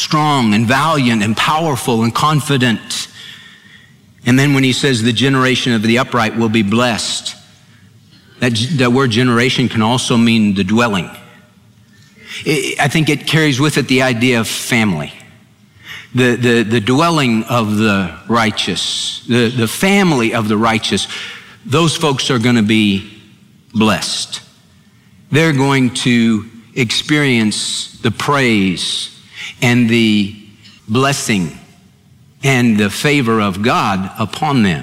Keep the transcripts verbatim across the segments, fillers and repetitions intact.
strong and valiant and powerful and confident. And then when he says the generation of the upright will be blessed, that, that word generation can also mean the dwelling. It, I think it carries with it the idea of family. The, the, the dwelling of the righteous, the, the family of the righteous, those folks are going to be blessed. They're going to experience the praise and the blessing and the favor of God upon them.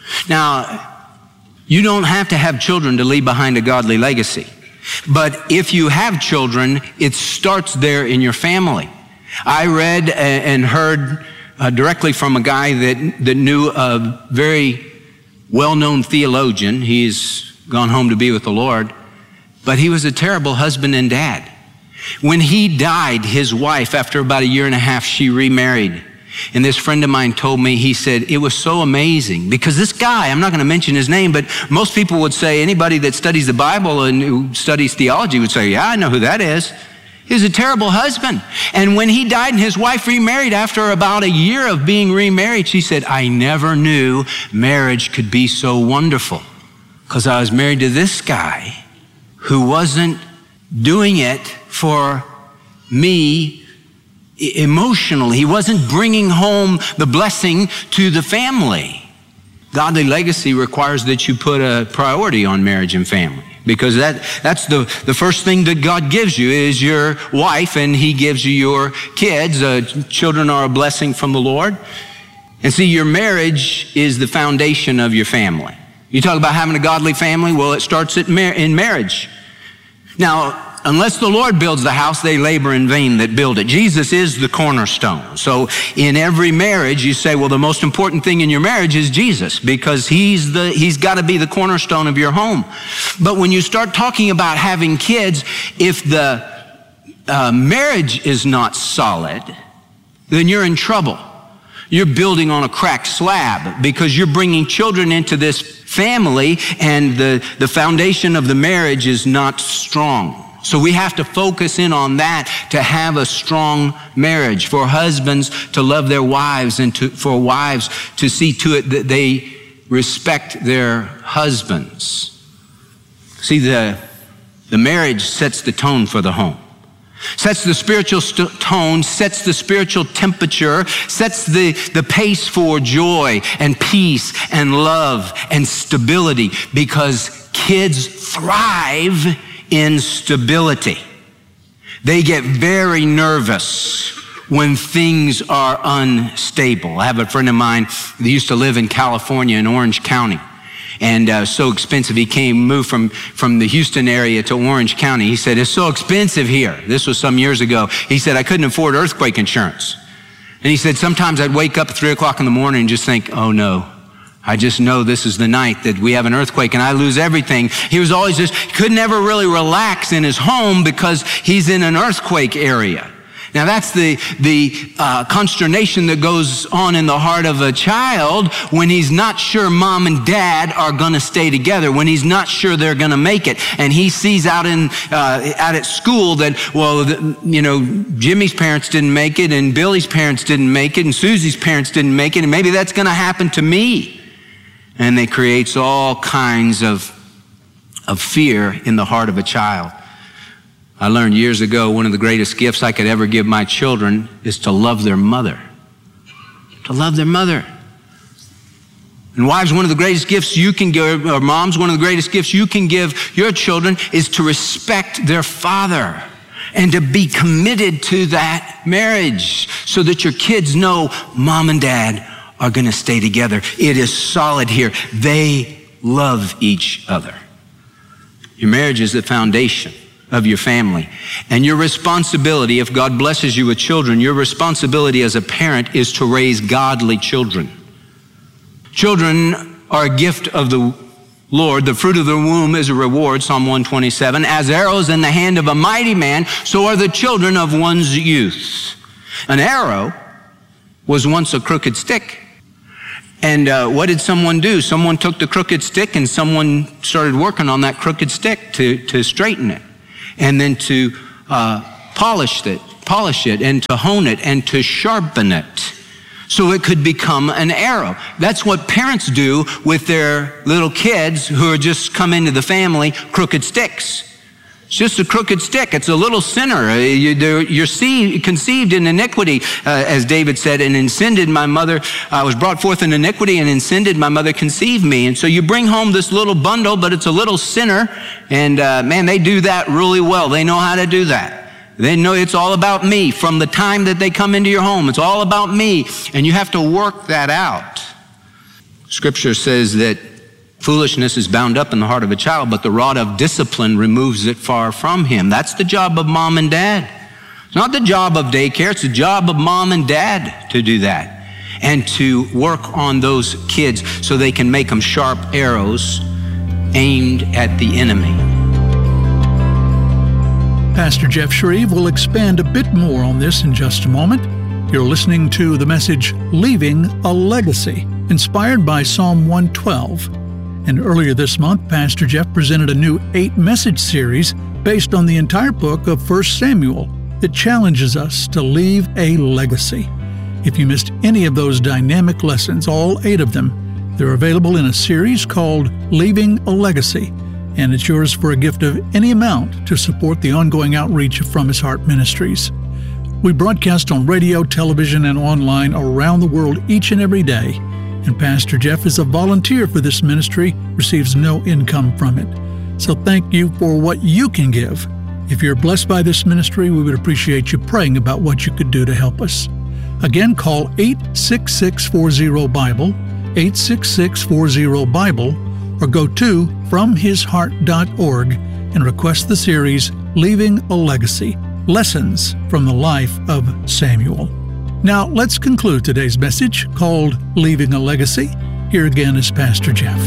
Now, you don't have to have children to leave behind a godly legacy. But if you have children, it starts there in your family. I read and heard uh, directly from a guy that, that knew a very well-known theologian. He's gone home to be with the Lord. But he was a terrible husband and dad. When he died, his wife, after about a year and a half, she remarried. And this friend of mine told me, he said, it was so amazing because this guy, I'm not going to mention his name, but most people would say, anybody that studies the Bible and who studies theology would say, yeah, I know who that is. He was a terrible husband. And when he died and his wife remarried, after about a year of being remarried, she said, I never knew marriage could be so wonderful because I was married to this guy who wasn't doing it for me emotionally. He wasn't bringing home the blessing to the family. Godly legacy requires that you put a priority on marriage and family, because that, that's the, the first thing that God gives you is your wife, and he gives you your kids. Uh, children are a blessing from the Lord. And see, your marriage is the foundation of your family. You talk about having a godly family, well, it starts at mar- in marriage. Now, unless the Lord builds the house, they labor in vain that build it. Jesus is the cornerstone. So in every marriage, you say, well, the most important thing in your marriage is Jesus, because he's the he's got to be the cornerstone of your home. But when you start talking about having kids, if the uh, marriage is not solid, then you're in trouble. You're building on a cracked slab because you're bringing children into this family and the, the foundation of the marriage is not strong. So we have to focus in on that to have a strong marriage, for husbands to love their wives and to, for wives to see to it that they respect their husbands. See, the, the marriage sets the tone for the home. Sets the spiritual st- tone, sets the spiritual temperature, sets the, the pace for joy and peace and love and stability, because kids thrive in stability. They get very nervous when things are unstable. I have a friend of mine that used to live in California in Orange County. And uh, so expensive. He came, moved from, from the Houston area to Orange County. He said, it's so expensive here. This was some years ago. He said, I couldn't afford earthquake insurance. And he said, sometimes I'd wake up at three o'clock in the morning and just think, oh no, I just know this is the night that we have an earthquake and I lose everything. He was always just, he could never really relax in his home because he's in an earthquake area. Now that's the, the uh, consternation that goes on in the heart of a child when he's not sure mom and dad are going to stay together, when he's not sure they're going to make it. And he sees out in uh, out at school that, well, the, you know, Jimmy's parents didn't make it and Billy's parents didn't make it and Susie's parents didn't make it, and maybe that's going to happen to me. And it creates all kinds of, of fear in the heart of a child. I learned years ago one of the greatest gifts I could ever give my children is to love their mother. To love their mother. And wives, one of the greatest gifts you can give, or moms, one of the greatest gifts you can give your children is to respect their father and to be committed to that marriage so that your kids know mom and dad are going to stay together. It is solid here. They love each other. Your marriage is the foundation of your family. And your responsibility, if God blesses you with children, your responsibility as a parent is to raise godly children. Children are a gift of the Lord. The fruit of the womb is a reward, Psalm one twenty-seven. As arrows in the hand of a mighty man, so are the children of one's youth. An arrow was once a crooked stick. And uh, what did someone do? Someone took the crooked stick and someone started working on that crooked stick to, to straighten it. And then to uh, polish it, polish it and to hone it and to sharpen it so it could become an arrow. That's what parents do with their little kids who are just come into the family, crooked sticks. It's just a crooked stick. It's a little sinner. You're conceived in iniquity, uh, as David said, and in sin did my mother, I was brought forth in iniquity, and in sin did my mother conceive me. And so you bring home this little bundle, but it's a little sinner, and uh, man, they do that really well. They know how to do that. They know it's all about me from the time that they come into your home. It's all about me, and you have to work that out. Scripture says that foolishness is bound up in the heart of a child, but the rod of discipline removes it far from him. That's the job of mom and dad. It's not the job of daycare. It's the job of mom and dad to do that and to work on those kids so they can make them sharp arrows aimed at the enemy. Pastor Jeff Shreve will expand a bit more on this in just a moment. You're listening to the message, Leaving a Legacy, inspired by Psalm one twelve. And earlier this month, Pastor Jeff presented a new eight-message series based on the entire book of First Samuel that challenges us to leave a legacy. If you missed any of those dynamic lessons, all eight of them, they're available in a series called Leaving a Legacy, and it's yours for a gift of any amount to support the ongoing outreach of From His Heart Ministries. We broadcast on radio, television, and online around the world each and every day, and Pastor Jeff is a volunteer for this ministry, receives no income from it. So thank you for what you can give. If you're blessed by this ministry, we would appreciate you praying about what you could do to help us. Again, call eight six six, four zero, Bible, eight six six, four zero, Bible, or go to from his heart dot org and request the series, Leaving a Legacy, Lessons from the Life of Samuel. Now, let's conclude today's message called Leaving a Legacy. Here again is Pastor Jeff.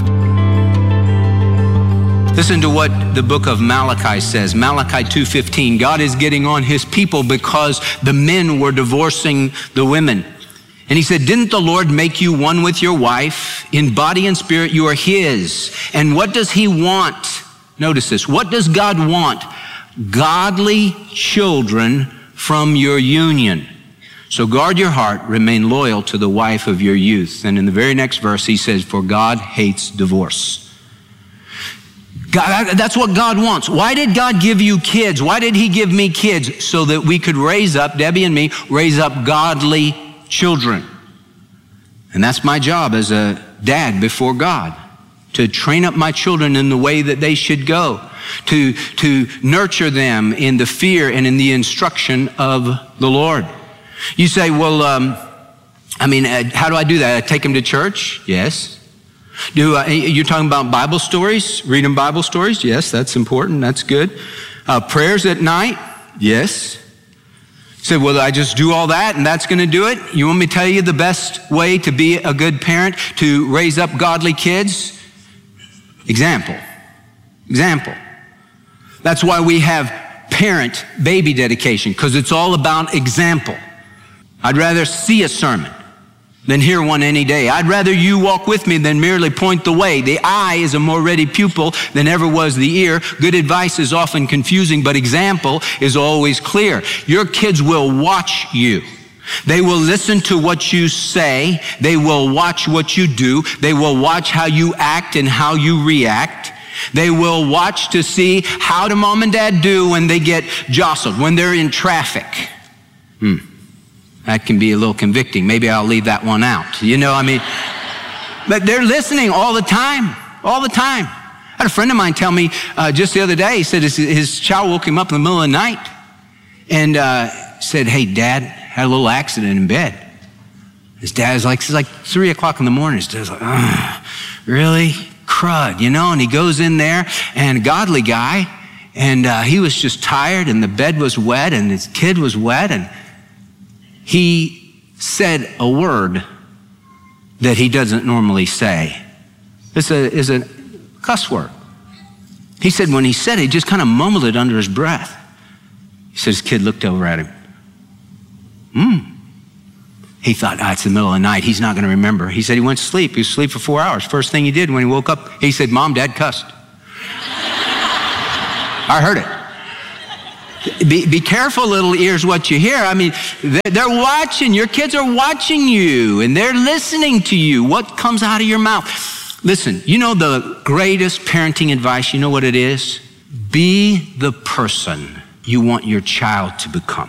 Listen to what the book of Malachi says. Malachi two fifteen. God is getting on his people because the men were divorcing the women. And he said, didn't the Lord make you one with your wife? In body and spirit, you are his. And what does he want? Notice this. What does God want? Godly children from your union. So guard your heart, remain loyal to the wife of your youth. And in the very next verse, he says, for God hates divorce. God, that's what God wants. Why did God give you kids? Why did he give me kids? So that we could raise up, Debbie and me, raise up godly children. And that's my job as a dad before God, to train up my children in the way that they should go, to, to nurture them in the fear and in the instruction of the Lord. You say, well, um, I mean, uh, how do I do that? I take them to church? Yes. Do uh, you're talking about Bible stories, reading Bible stories? Yes, that's important. That's good. Uh, prayers at night? Yes. You say, well, I just do all that and that's going to do it? You want me to tell you the best way to be a good parent, to raise up godly kids? Example. Example. That's why we have parent baby dedication, because it's all about example. I'd rather see a sermon than hear one any day. I'd rather you walk with me than merely point the way. The eye is a more ready pupil than ever was the ear. Good advice is often confusing, but example is always clear. Your kids will watch you. They will listen to what you say. They will watch what you do. They will watch how you act and how you react. They will watch to see how do mom and dad do when they get jostled, when they're in traffic. Hmm. That can be a little convicting. Maybe I'll leave that one out. You know, I mean, but they're listening all the time, all the time. I had a friend of mine tell me uh, just the other day, he said his, his child woke him up in the middle of the night and uh, said, hey, Dad, had a little accident in bed. His dad's like, it's like three o'clock in the morning. His dad's like, uh, really? Crud, you know? And he goes in there, and a godly guy, and uh, he was just tired, and the bed was wet, and his kid was wet, and he said a word that he doesn't normally say. It's a, it's a cuss word. He said when he said it, he just kind of mumbled it under his breath. He said his kid looked over at him. Hmm. He thought, ah, it's the middle of the night. He's not going to remember. He said he went to sleep. He was asleep for four hours. First thing he did when he woke up, he said, Mom, Dad cussed. I heard it. Be, be careful, little ears, what you hear. I mean, they're, they're watching. Your kids are watching you, and they're listening to you. What comes out of your mouth? Listen, you know the greatest parenting advice, you know what it is? Be the person you want your child to become.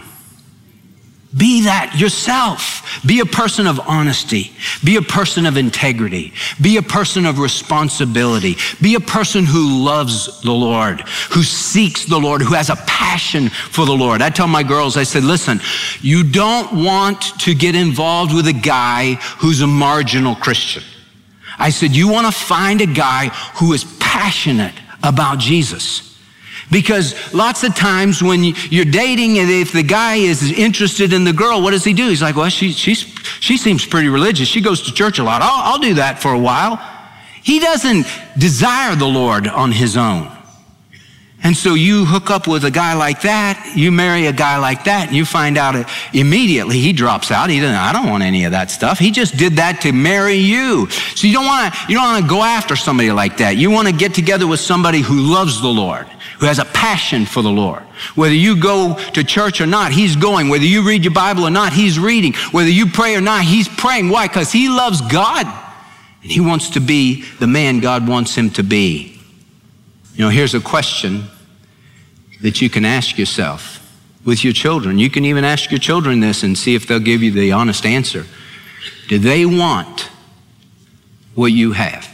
Be that yourself. Be a person of honesty. Be a person of integrity. Be a person of responsibility. Be a person who loves the Lord, who seeks the Lord, who has a passion for the Lord. I tell my girls, I said, listen, you don't want to get involved with a guy who's a marginal Christian. I said, you want to find a guy who is passionate about Jesus. Because lots of times when you're dating, and if the guy is interested in the girl, what does he do? He's like, well, she, she's, she seems pretty religious. She goes to church a lot. I'll, I'll do that for a while. He doesn't desire the Lord on his own. And so you hook up with a guy like that, you marry a guy like that, and you find out it, immediately he drops out. He doesn't, I don't want any of that stuff. He just did that to marry you. So you don't want to, you don't want to go after somebody like that. You want to get together with somebody who loves the Lord, who has a passion for the Lord. Whether you go to church or not, he's going. Whether you read your Bible or not, he's reading. Whether you pray or not, he's praying. Why? Because he loves God. And he wants to be the man God wants him to be. You know, here's a question that you can ask yourself with your children. You can even ask your children this and see if they'll give you the honest answer. Do they want what you have?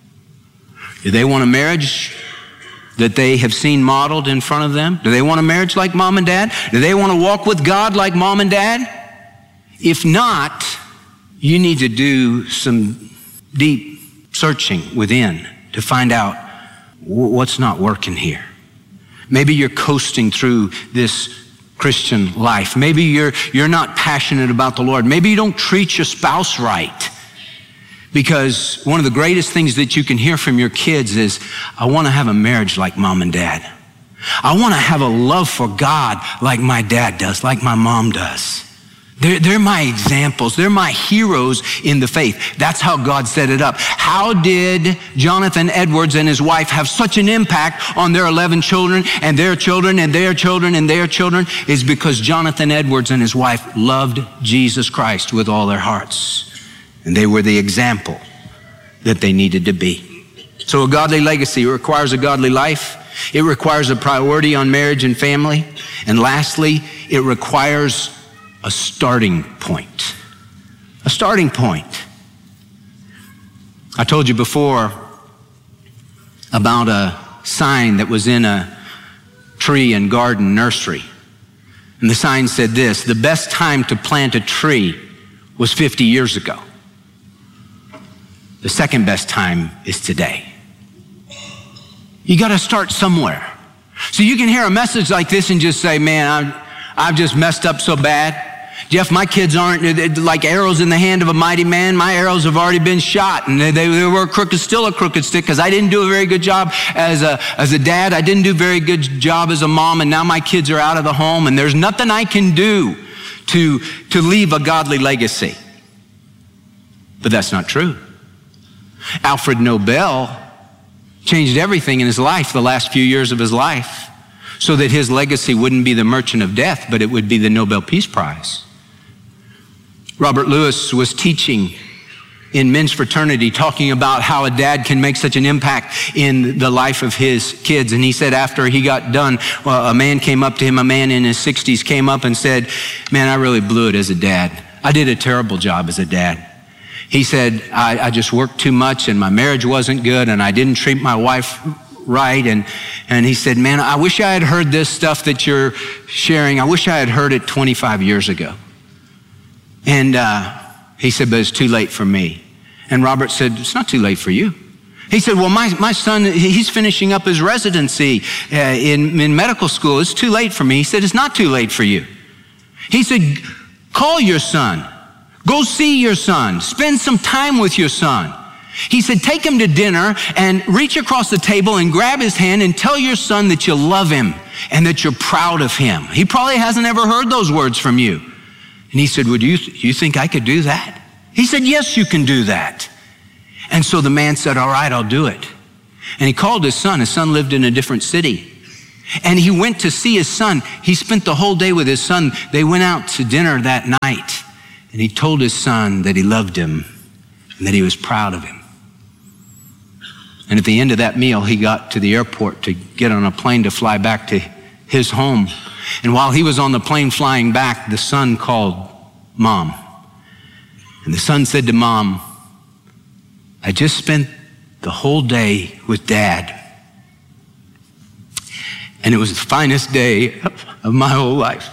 Do they want a marriage that they have seen modeled in front of them? Do they want a marriage like mom and dad? Do they want to walk with God like mom and dad? If not, you need to do some deep searching within to find out what's not working here. Maybe you're coasting through this Christian life. Maybe you're, you're not passionate about the Lord. Maybe you don't treat your spouse right. Because one of the greatest things that you can hear from your kids is, I want to have a marriage like mom and dad. I want to have a love for God like my dad does, like my mom does. They're, they're my examples. They're my heroes in the faith. That's how God set it up. How did Jonathan Edwards and his wife have such an impact on their eleven children and their children and their children and their children? Is because Jonathan Edwards and his wife loved Jesus Christ with all their hearts. And they were the example that they needed to be. So a godly legacy requires a godly life. It requires a priority on marriage and family. And lastly, it requires a starting point. A starting point. I told you before about a sign that was in a tree and garden nursery. And the sign said this: the best time to plant a tree was fifty years ago. The second best time is today. You got to start somewhere. So you can hear a message like this and just say, man, I'm, I've just messed up so bad. Jeff, my kids aren't like arrows in the hand of a mighty man. My arrows have already been shot, and they, they were crooked, still a crooked stick, because I didn't do a very good job as a, as a dad. I didn't do a very good job as a mom, and now my kids are out of the home, and there's nothing I can do to, to leave a godly legacy. But that's not true. Alfred Nobel changed everything in his life, the last few years of his life, so that his legacy wouldn't be the Merchant of Death, but it would be the Nobel Peace Prize. Robert Lewis was teaching in men's fraternity, talking about how a dad can make such an impact in the life of his kids. And he said after he got done, well, a man came up to him, a man in his sixties came up and said, man, I really blew it as a dad. I did a terrible job as a dad. He said, I, I just worked too much and my marriage wasn't good and I didn't treat my wife right. And, and he said, man, I wish I had heard this stuff that you're sharing. I wish I had heard it twenty-five years ago. And uh, he said, but it's too late for me. And Robert said, it's not too late for you. He said, well, my, my son, he's finishing up his residency uh, in, in medical school. It's too late for me. He said, it's not too late for you. He said, call your son. Go see your son. Spend some time with your son. He said, take him to dinner and reach across the table and grab his hand and tell your son that you love him and that you're proud of him. He probably hasn't ever heard those words from you. And he said, well, do you, th- you think I could do that? He said, yes, you can do that. And so the man said, all right, I'll do it. And he called his son. His son lived in a different city. And he went to see his son. He spent the whole day with his son. They went out to dinner that night. And he told his son that he loved him and that he was proud of him. And at the end of that meal, he got to the airport to get on a plane to fly back to his home. And while he was on the plane flying back, the son called Mom. And the son said to Mom, I just spent the whole day with Dad. And it was the finest day of my whole life.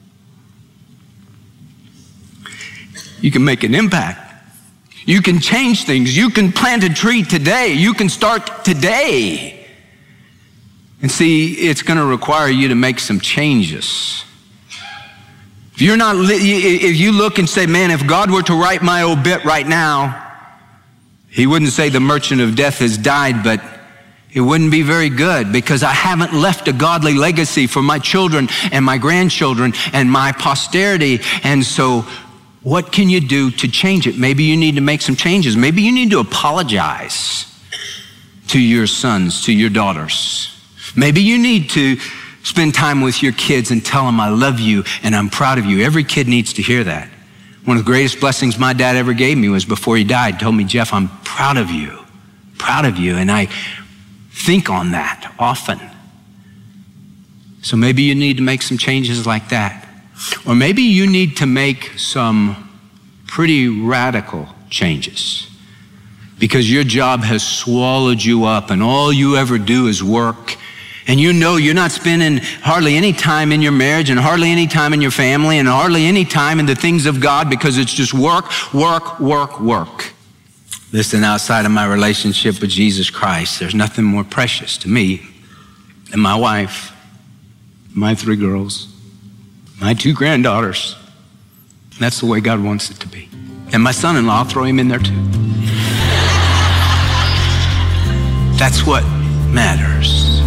You can make an impact. You can change things. You can plant a tree today. You can start today. And see, it's going to require you to make some changes. If you're not, if you look and say, man, if God were to write my obit right now, he wouldn't say the merchant of death has died, but it wouldn't be very good because I haven't left a godly legacy for my children and my grandchildren and my posterity. And so what can you do to change it? Maybe you need to make some changes. Maybe you need to apologize to your sons, to your daughters. Maybe you need to spend time with your kids and tell them I love you and I'm proud of you. Every kid needs to hear that. One of the greatest blessings my dad ever gave me was before he died, he told me, Jeff, I'm proud of you, proud of you. And I think on that often. So maybe you need to make some changes like that. Or maybe you need to make some pretty radical changes because your job has swallowed you up and all you ever do is work. And you know you're not spending hardly any time in your marriage and hardly any time in your family and hardly any time in the things of God because it's just work, work, work, work. Listen, outside of my relationship with Jesus Christ, there's nothing more precious to me than my wife, my three girls, my two granddaughters. And that's the way God wants it to be. And my son-in-law, I'll throw him in there too. That's what matters.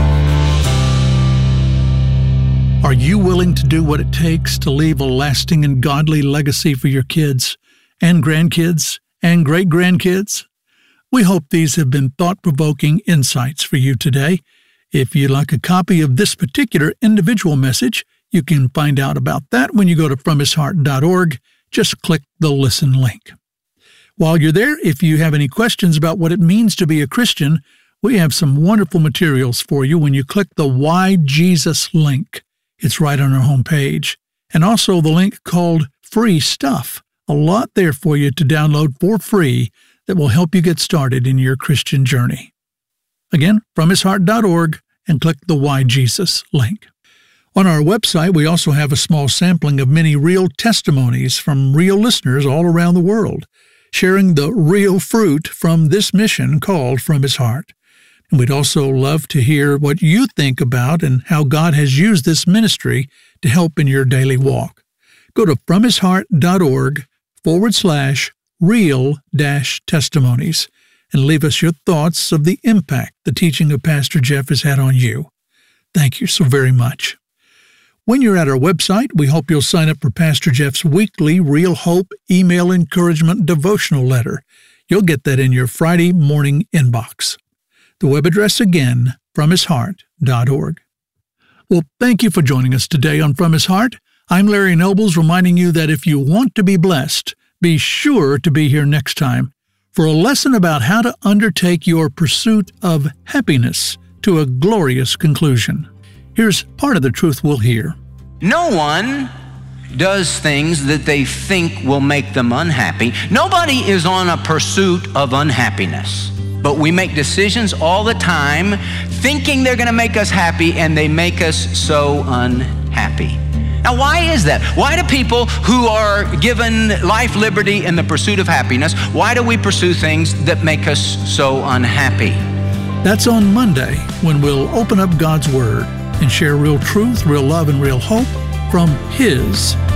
Are you willing to do what it takes to leave a lasting and godly legacy for your kids and grandkids and great-grandkids? We hope these have been thought-provoking insights for you today. If you'd like a copy of this particular individual message, you can find out about that when you go to from his heart dot org. Just click the Listen link. While you're there, if you have any questions about what it means to be a Christian, we have some wonderful materials for you when you click the Why Jesus link. It's right on our homepage. And also the link called Free Stuff. A lot there for you to download for free that will help you get started in your Christian journey. Again, from his heart dot org and click the Why Jesus link. On our website, we also have a small sampling of many real testimonies from real listeners all around the world, sharing the real fruit from this mission called From His Heart. And we'd also love to hear what you think about and how God has used this ministry to help in your daily walk. Go to from his heart dot org forward slash real dash testimonies and leave us your thoughts of the impact the teaching of Pastor Jeff has had on you. Thank you so very much. When you're at our website, we hope you'll sign up for Pastor Jeff's weekly Real Hope email encouragement devotional letter. You'll get that in your Friday morning inbox. The web address again, from his heart dot org. Well, thank you for joining us today on From His Heart. I'm Larry Nobles, reminding you that if you want to be blessed, be sure to be here next time for a lesson about how to undertake your pursuit of happiness to a glorious conclusion. Here's part of the truth we'll hear. No one does things that they think will make them unhappy. Nobody is on a pursuit of unhappiness. But we make decisions all the time thinking they're going to make us happy, and they make us so unhappy. Now, why is that? Why do people who are given life, liberty, and the pursuit of happiness, why do we pursue things that make us so unhappy? That's on Monday when we'll open up God's Word and share real truth, real love, and real hope from His